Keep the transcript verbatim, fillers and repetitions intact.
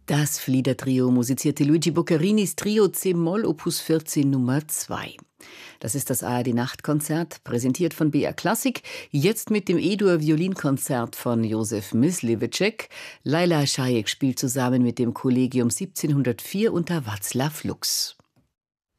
Das Flieder-Trio musizierte Luigi Boccarinis Trio C-Moll Opus vierzehn Nummer zwei. Das ist das A R D-Nachtkonzert, präsentiert von B R Klassik, jetzt mit dem E-Dur-Violinkonzert von Josef Myslivecek. Laila Šajek spielt zusammen mit dem Kollegium siebzehnhundertvier unter Václav Lux.